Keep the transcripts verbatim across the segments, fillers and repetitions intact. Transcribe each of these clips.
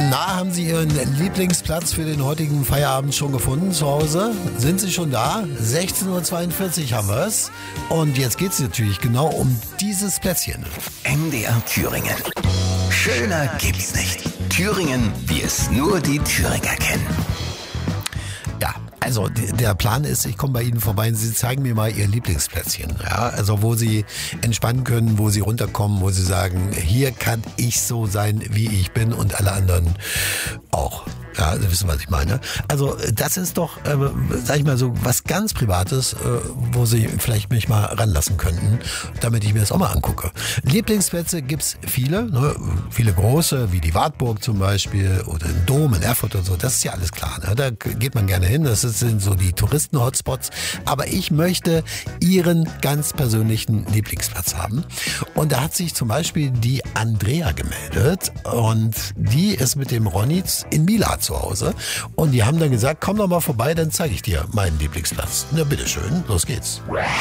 Na, haben Sie Ihren Lieblingsplatz für den heutigen Feierabend schon gefunden zu Hause? Sind Sie schon da? sechzehn Uhr zweiundvierzig haben wir es. Und jetzt geht es natürlich genau um dieses Plätzchen. M D R Thüringen. Schöner gibt's nicht. Thüringen, wie es nur die Thüringer kennen. Ja, also der Plan ist, ich komme bei Ihnen vorbei und Sie zeigen mir mal Ihr Lieblingsplätzchen. Ja, also wo Sie entspannen können, wo Sie runterkommen, wo Sie sagen, hier kann ich so sein, wie ich bin und alle anderen auch. Ja, Sie wissen, was ich meine. Also das ist doch, äh, sag ich mal so, was ganz Privates, äh, wo Sie vielleicht mich mal ranlassen könnten, damit ich mir das auch mal angucke. Lieblingsplätze gibt's viele, ne? Viele große, wie die Wartburg zum Beispiel oder den Dom in Erfurt und so. Das ist ja alles klar. Ne? Da geht man gerne hin. Das sind so die Touristen-Hotspots. Aber ich möchte Ihren ganz persönlichen Lieblingsplatz haben. Und da hat sich zum Beispiel die Andrea gemeldet und die ist mit dem Ronny in Mila zu Hause. Und die haben dann gesagt, komm doch mal vorbei, dann zeige ich dir meinen Lieblingsplatz. Na bitteschön, los geht's.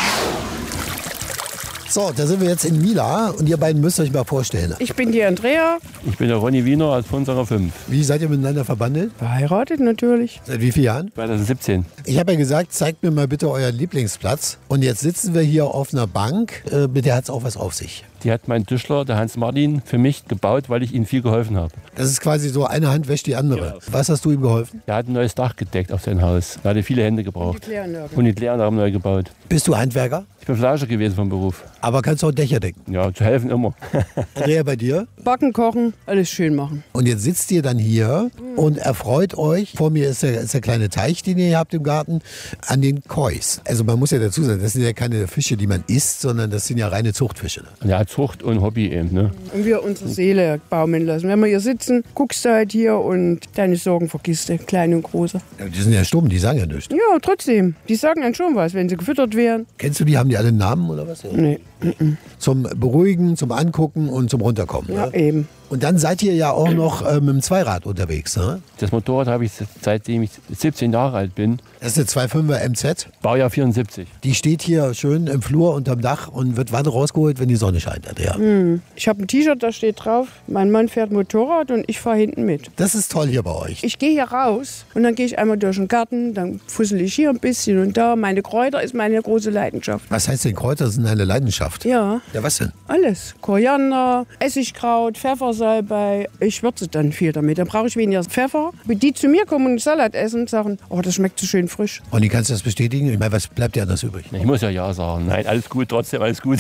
So, da sind wir jetzt in Mila und ihr beiden müsst euch mal vorstellen. Ich bin die Andrea. Ich bin der Ronny Wiener als Funsacher fünf. Wie seid ihr miteinander verbandelt? Verheiratet natürlich. Seit wie vielen Jahren? zwanzig siebzehn. Ich habe ja gesagt, zeigt mir mal bitte euren Lieblingsplatz. Und jetzt sitzen wir hier auf einer Bank. Äh, mit der hat es auch was auf sich. Die hat mein Tischler, der Hans Martin, für mich gebaut, weil ich ihm viel geholfen habe. Das ist quasi so, eine Hand wäscht die andere. Ja. Was hast du ihm geholfen? Er hat ein neues Dach gedeckt auf sein Haus. Er hatte viele Hände gebraucht. Und die Kläranlage. Und die Kläranlage neu gebaut. Bist du Handwerker? Ich bin Fleischer gewesen vom Beruf. Aber kannst du auch Dächer decken? Ja, zu helfen immer. Andrea, bei dir? Backen, kochen, alles schön machen. Und jetzt sitzt ihr dann hier und erfreut euch. Vor mir ist der, ist der kleine Teich, den ihr hier habt im Garten, an den Kois. Also man muss ja dazu sagen, das sind ja keine Fische, die man isst, sondern das sind ja reine Zuchtfische. Ja, Zucht und Hobby eben. Ne? Und wir unsere Seele baumeln lassen. Wenn wir hier sitzen, guckst du halt hier und deine Sorgen vergisst du, kleine und große. Ja, die sind ja stumm, die sagen ja nichts. Ja, trotzdem. Die sagen dann schon was, wenn sie gefüttert werden. Kennst du die, haben die alle einen Namen oder was? Nee. Zum Beruhigen, zum Angucken und zum Runterkommen. Ja, Ne? eben. Und dann seid ihr ja auch noch äh, mit dem Zweirad unterwegs, ne? Das Motorrad habe ich seitdem ich siebzehn Jahre alt bin. Das ist eine zwei Komma fünfer M Z. Baujahr vierundsiebzig. Die steht hier schön im Flur unterm Dach und wird wann rausgeholt, wenn die Sonne scheint. Ja. Hm. Ich habe ein T-Shirt, da steht drauf, mein Mann fährt Motorrad und ich fahre hinten mit. Das ist toll hier bei euch. Ich gehe hier raus und dann gehe ich einmal durch den Garten, dann fussel ich hier ein bisschen und da. Meine Kräuter ist meine große Leidenschaft. Was heißt denn Kräuter sind eine Leidenschaft? Ja. Ja, was denn? Alles. Koriander, Essigkraut, Pfeffersalbei. Ich würze dann viel damit. Dann brauche ich weniger Pfeffer. Wenn die zu mir kommen und Salat essen und sagen, oh, das schmeckt so schön frisch. Und die kannst du das bestätigen? Ich meine, was bleibt dir anders übrig? Ich muss ja ja sagen. Nein, alles gut, trotzdem alles gut.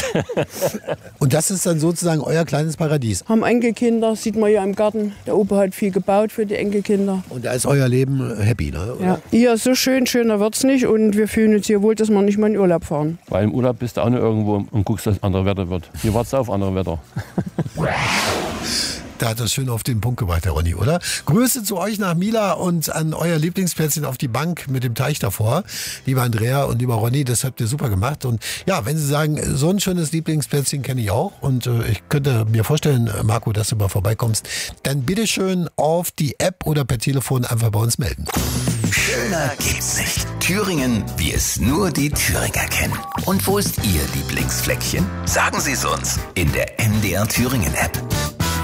Und das ist dann sozusagen euer kleines Paradies. Haben Enkelkinder, sieht man ja im Garten. Der Opa hat viel gebaut für die Enkelkinder. Und da ist euer Leben happy, ne? Oder? Ja. Hier ist so schön, schöner wird's nicht. Und wir fühlen uns hier wohl, dass wir nicht mal in Urlaub fahren. Weil im Urlaub bist du auch noch irgendwo und guckst, dass andere Wetter wird. Hier wartest du auf andere Wetter. Da hat das schön auf den Punkt gebracht, Herr Ronny, oder? Grüße zu euch nach Mila und an euer Lieblingsplätzchen auf die Bank mit dem Teich davor. Lieber Andrea und lieber Ronny, das habt ihr super gemacht. Und ja, wenn Sie sagen, so ein schönes Lieblingsplätzchen kenne ich auch und äh, ich könnte mir vorstellen, Marco, dass du mal vorbeikommst, dann bitteschön auf die App oder per Telefon einfach bei uns melden. Schöner gibt's nicht. Thüringen, wie es nur die Thüringer kennen. Und wo ist Ihr Lieblingsfleckchen? Sagen Sie es uns in der M D R Thüringen App.